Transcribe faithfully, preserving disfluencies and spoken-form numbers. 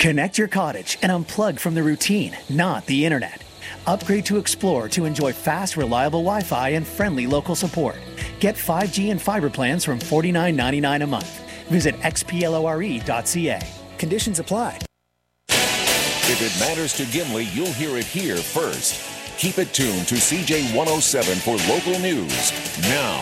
Connect your cottage and unplug from the routine, not the internet. Upgrade to Explore to enjoy fast, reliable Wi-Fi and friendly local support. Get five G and fiber plans from forty-nine ninety-nine a month. Visit x p lore dot c a. Conditions apply. If it matters to Gimli, you'll hear it here first. Keep it tuned to C J one oh seven for local news now.